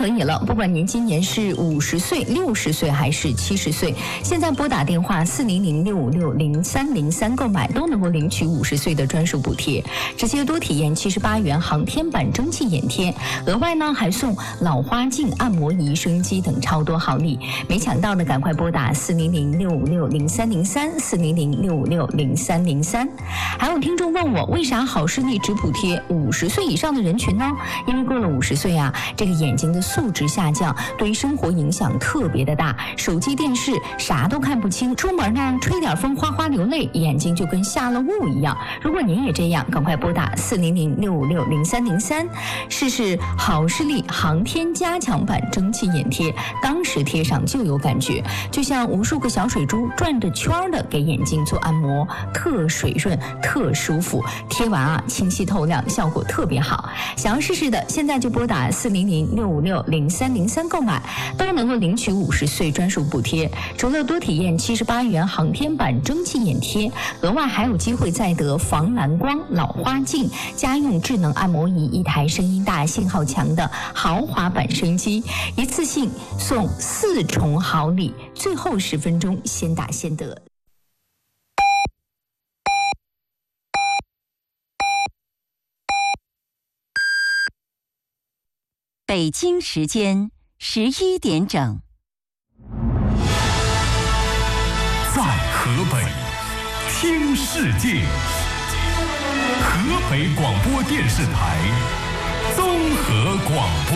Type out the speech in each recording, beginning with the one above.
可以了，不管您今年是50岁、60岁还是70岁，现在拨打电话400-656-0303购买都能够领取50岁的专属补贴，直接多体验78元航天版蒸汽眼贴，额外呢还送老花镜、按摩仪、收音机等超多好礼。没抢到的赶快拨打400-656-0303 400-656-0303。还有听众问我，为啥好视力只补贴50岁以上的人群呢？因为过了50岁啊，这个眼睛的素质下降，对于生活影响特别的大，手机电视啥都看不清，出门呢吹点风哗哗流泪，眼睛就跟下了雾一样。如果您也这样，赶快拨打400-656-0303，试试好视力航天加强版蒸汽眼贴，当时贴上就有感觉，就像无数个小水珠转着圈的给眼睛做按摩，特水润特舒服，贴完啊清晰透亮，效果特别好。想要试试的，现在就拨打400-656-0303购买，都能够领取50岁专属补贴。除了多体验78元航天版蒸汽眼贴，额外还有机会再得防蓝光、老花镜、家用智能按摩仪、一台声音大、信号强的豪华版收音机，一次性送4重好礼，最后10分钟先打先得。 北京时间11点整。 在河北听世界，河北广播电视台综合广播。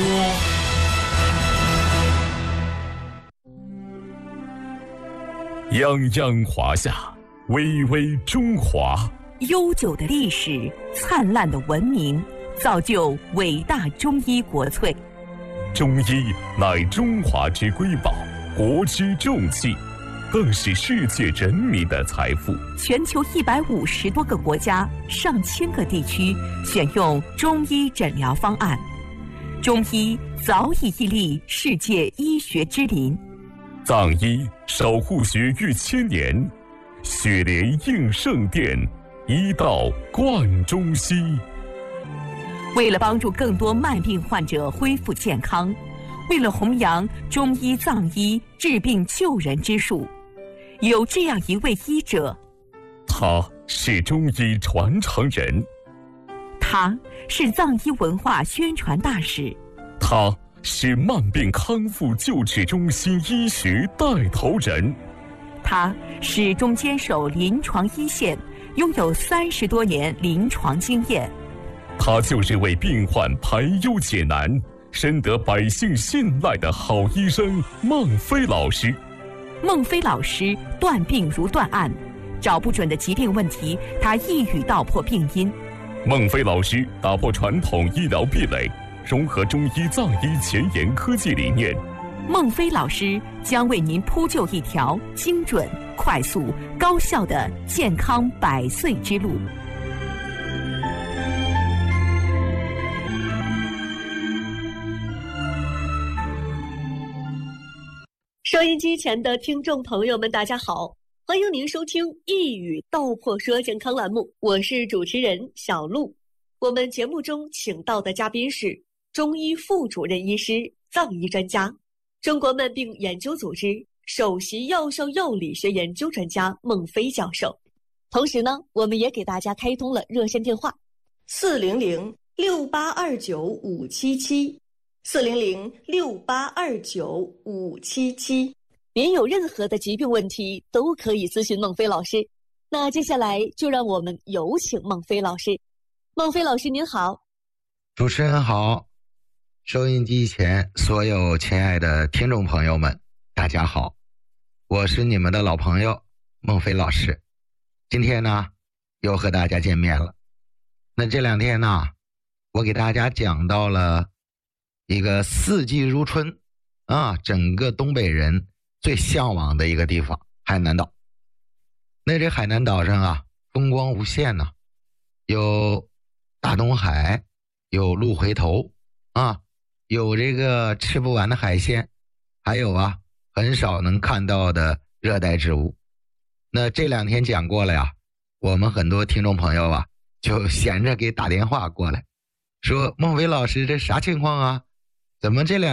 泱泱华夏，巍巍中华。 悠久的历史，灿烂的文明，造就伟大中医国粹。 中医乃中华之瑰宝，国之重器，更是世界人民的财富。 全球150多个国家、上千个地区选用中医诊疗方案，中医早已屹立世界医学之林。 藏医守护学逾1000年，血莲应圣殿，医道贯中西。 为了帮助更多慢病患者恢复健康，为了弘扬中医藏医治病救人之术，有这样一位医者， 他是中医传承人， 他是藏医文化宣传大使， 他是慢病康复救治中心医学带头人， 他始终坚守临床一线，拥有30多年临床经验。 他就是为病患排忧解难、深得百姓信赖的好医生孟非老师。 孟非老师断病如断案，找不准的疾病问题，他一语道破病因。 孟非老师打破传统医疗壁垒，融合中医藏医前沿科技理念。 孟非老师将为您铺就一条精准、快速、高效的健康100岁之路。 收音机前的听众朋友们，大家好，欢迎您收听一语道破说健康栏目，我是主持人小璐。我们节目中请到的嘉宾是中医副主任医师、藏医专家、中国慢病研究组织首席药效药理学研究专家孟非教授。同时呢，我们也给大家开通了热线电话400-6829-577。400-6829-577，您有任何的疾病问题都可以咨询孟非老师。那接下来就让我们有请孟非老师。孟非老师您好。 主持人好，收音机前所有亲爱的听众朋友们，大家好，我是你们的老朋友孟非老师。今天呢，又和大家见面了。那这2天呢，我给大家讲到了一个四季如春啊，整个东北人最向往的一个地方，海南岛。那这海南岛上啊，风光无限呢，有大东海，有鹿回头啊，有这个吃不完的海鲜，还有啊很少能看到的热带植物。那这2天讲过了呀，我们很多听众朋友啊就闲着给打电话过来，说孟非老师这啥情况啊？怎么这2